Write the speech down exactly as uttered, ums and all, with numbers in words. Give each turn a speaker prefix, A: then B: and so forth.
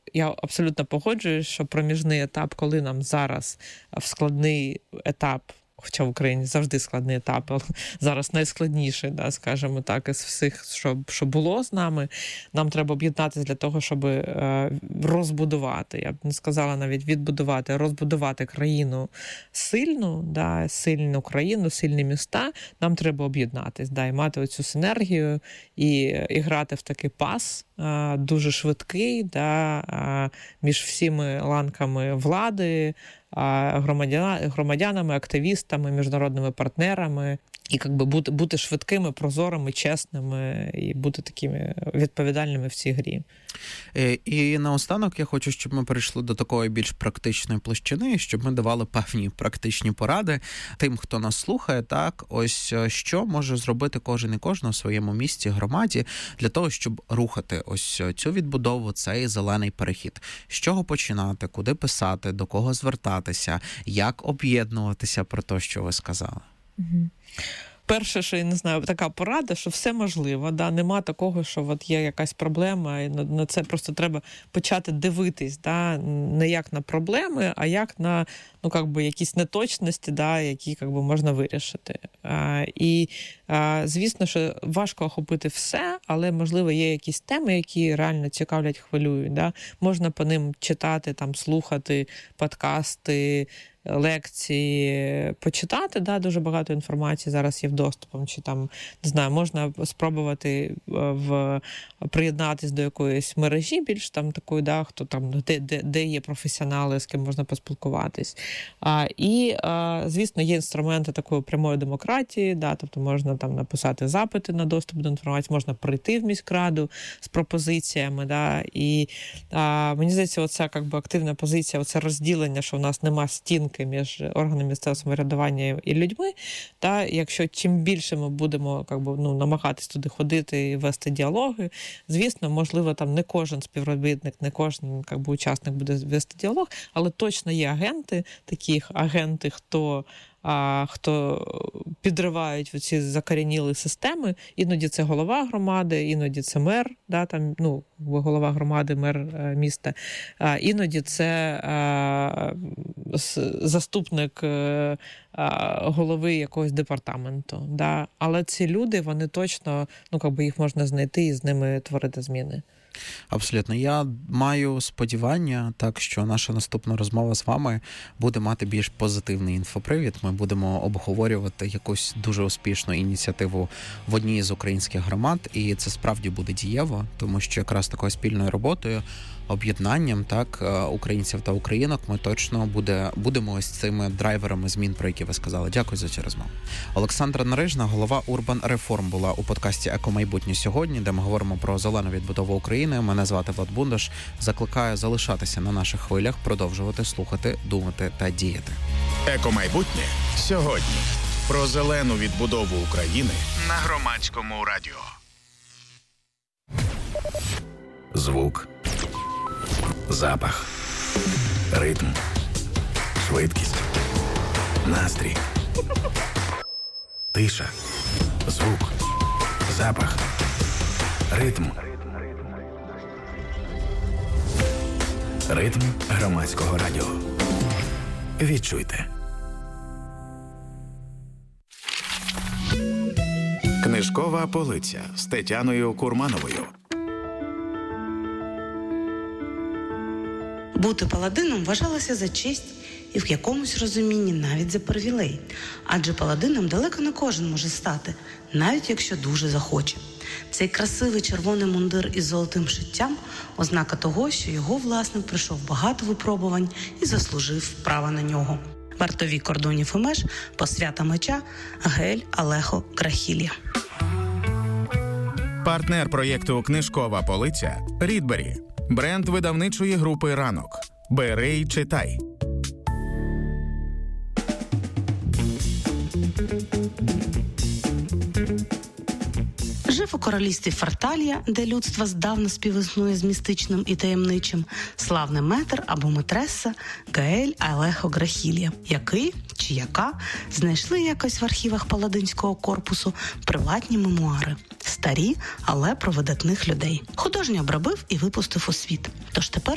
A: я абсолютно погоджуюсь, що проміжний етап, коли нам зараз в складний етап, хоча в Україні завжди складний етап, але зараз найскладніший, да, скажімо так, із всіх, що, що було з нами, нам треба об'єднатися для того, щоб е, розбудувати, я б не сказала навіть відбудувати, а розбудувати країну сильну, да, сильну країну, сильні міста, нам треба об'єднатися, да, і мати оцю синергію і, і грати в такий пас, е, дуже швидкий, да, е, між всіми ланками влади, громадянами, активістами, міжнародними партнерами, і якби бути, бути швидкими, прозорими, чесними і бути такими відповідальними в цій грі.
B: І наостанок я хочу, щоб ми перейшли до такої більш практичної площини, щоб ми давали певні практичні поради тим, хто нас слухає, так, ось що може зробити кожен і кожна в своєму місті, громаді, для того, щоб рухати ось цю відбудову, цей зелений перехід. З чого починати, куди писати, до кого звертатися, як об'єднуватися про те, що ви сказали?
A: Угу. Перше, що, я не знаю, така порада, що все можливо, да, нема такого, що от є якась проблема, і на, на це просто треба почати дивитись, да, не як на проблеми, а як на, ну, как би, якісь неточності, да, які, как би, можна вирішити. А, і, а, звісно, що важко охопити все, але, можливо, є якісь теми, які реально цікавлять, хвилюють, да, можна по ним читати, там, слухати подкасти, лекції, почитати, да, дуже багато інформації зараз є в доступом, чи там, не знаю, можна спробувати в, приєднатись до якоїсь мережі більш там такої, да, хто там, де, де, де є професіонали, з ким можна поспілкуватись. А, і, а, звісно, є інструменти такої прямої демократії, да, тобто можна там написати запити на доступ до інформації, можна прийти в міськраду з пропозиціями, да, і а, мені здається, оця, як би, активна позиція, оце розділення, що в нас нема стінки між органами місцевого самоврядування і людьми, та якщо чим більше ми будемо, як би, ну, намагатись туди ходити і вести діалоги, звісно, можливо, там не кожен співробітник, не кожен, як би, учасник буде вести діалог, але точно є агенти, такі агенти, хто а хто підривають ці закорінілі системи. Іноді це голова громади, іноді це мер, да, там, ну, голова громади, мер е, міста, а, іноді це а, заступник е, а, голови якогось департаменту. Да. Але ці люди, вони точно, ну, якби, їх можна знайти і з ними творити зміни.
B: Абсолютно. Я маю сподівання, так, що наша наступна розмова з вами буде мати більш позитивний інфопривід. Ми будемо обговорювати якусь дуже успішну ініціативу в одній з українських громад, і це справді буде дієво, тому що якраз такою спільною роботою, об'єднанням, так, українців та українок ми точно буде, будемо ось цими драйверами змін, про які ви сказали. Дякую за цю розмову. Олександра Нарижна, голова Urban Reform, була у подкасті «Еко-майбутнє сьогодні», де ми говоримо про зелену відбудову України. Мене звати Влад Бундаш. Закликаю залишатися на наших хвилях, продовжувати слухати, думати та діяти.
C: «Еко-майбутнє сьогодні». Про зелену відбудову України на Громадському радіо.
D: Звук. Запах, ритм, швидкість, настрій, тиша, звук, запах, ритм. Ритм Громадського радіо. Відчуйте.
C: Книжкова полиця з Тетяною Курмановою.
E: Бути паладином вважалося за честь і в якомусь розумінні навіть за привілей. Адже паладином далеко не кожен може стати, навіть якщо дуже захоче. Цей красивий червоний мундир із золотим шиттям – ознака того, що його власник пройшов багато випробувань і заслужив право на нього. Вартові кордонів і меж, посвята меча – Гаель Алехо Грахілія.
C: Партнер проєкту «Книжкова полиця» – Рідбері. Бренд видавничої групи «Ранок». Бери й читай.
E: Жив у королівстві Фарталія, де людство здавна співіснує з містичним і таємничим, славний метр або метреса Гаель Алехо Грахілія, який чи яка знайшли якось в архівах паладинського корпусу приватні мемуари. Старі, але про видатних людей. Художньо обробив і випустив у світ. Тож тепер